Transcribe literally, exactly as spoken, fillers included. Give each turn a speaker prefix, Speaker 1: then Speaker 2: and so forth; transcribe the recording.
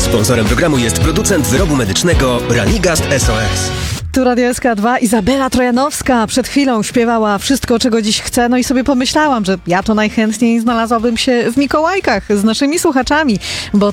Speaker 1: Sponsorem programu jest producent wyrobu medycznego Ranigast S O S.
Speaker 2: Tu Radio S K dwa, Izabela Trojanowska przed chwilą śpiewała Wszystko, czego dziś chcę, no i sobie pomyślałam, że ja to najchętniej znalazłabym się w Mikołajkach z naszymi słuchaczami, bo